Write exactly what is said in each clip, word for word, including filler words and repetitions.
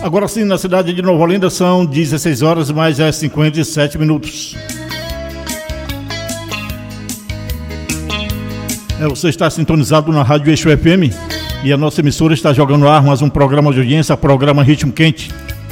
Agora sim, na cidade de Nova Olinda são dezesseis horas mais é cinquenta e sete minutos. É, você está sintonizado na Rádio Eixo F M e a nossa emissora está jogando no ar mais um programa de audiência, programa Ritmo Quente.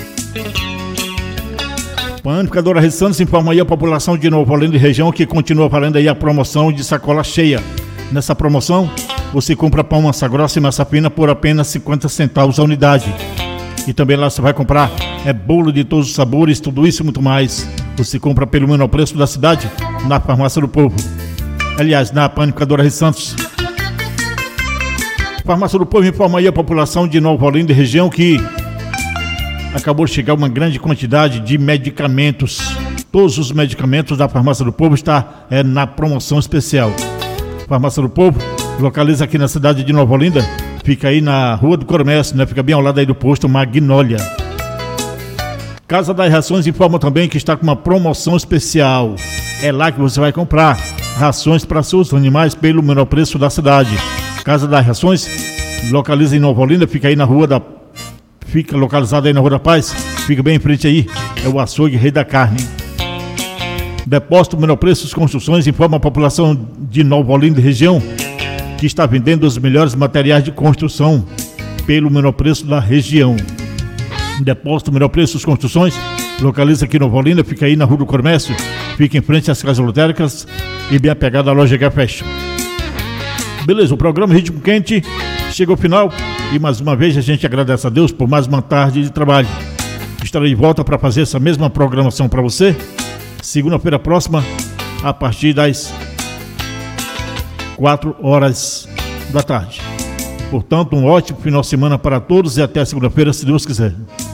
Panificadora Rede Santos informa aí a população de Nova Olinda e região que continua valendo aí a promoção de sacola cheia. Nessa promoção, você compra pão massa grossa e massa fina por apenas cinquenta centavos a unidade. E também lá você vai comprar é bolo de todos os sabores, tudo isso e muito mais. Você compra pelo menor preço da cidade, na Farmácia do Povo. Aliás, na Panificadora Rede Santos. Farmácia do Povo informa aí a população de Nova Olinda e região que acabou de chegar uma grande quantidade de medicamentos. Todos os medicamentos da Farmácia do Povo está é, na promoção especial. Farmácia do Povo localiza aqui na cidade de Nova Olinda. Fica aí na Rua do Comércio, né? Fica bem ao lado aí do posto Magnólia. Casa das Rações informa também que está com uma promoção especial. É lá que você vai comprar rações para seus animais pelo menor preço da cidade. Casa das Rações localiza em Nova Olinda, fica aí na Rua da... Fica localizada aí na Rua da Paz. Fica bem em frente aí. É o açougue Rei da Carne. Depósito menor preço Construções informa a população de Nova Olinda e região que está vendendo os melhores materiais de construção pelo menor preço da região. Depósito menor preço Construções localiza aqui em Nova Olinda, fica aí na Rua do Comércio, fica em frente às casas lotéricas e bem apegada à loja Café. Beleza, o programa Ritmo Quente chegou ao final e mais uma vez a gente agradece a Deus por mais uma tarde de trabalho. Estarei de volta para fazer essa mesma programação para você segunda-feira próxima a partir das quatro horas da tarde. Portanto, um ótimo final de semana para todos e até segunda-feira, se Deus quiser.